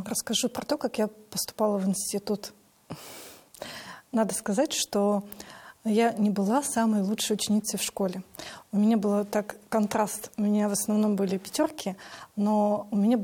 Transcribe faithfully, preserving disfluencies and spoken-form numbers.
Расскажу про то, как я поступала в институт. Надо сказать, что я не была самой лучшей ученицей в школе. У меня был так контраст. У меня в основном были пятерки, но у меня